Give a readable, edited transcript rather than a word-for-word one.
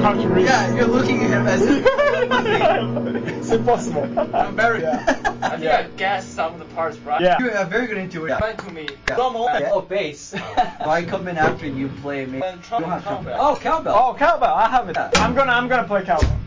can't you read? Yeah, you're looking at him as It's impossible. I'm very. I think I guessed some of the parts right. Yeah. You're a very good intuition. Explain to me. Yeah. Oh, bass. I come in after you play me. Then You don't have cowbell. Oh, cowbell. Oh, cowbell. I have it. I'm gonna play cowbell.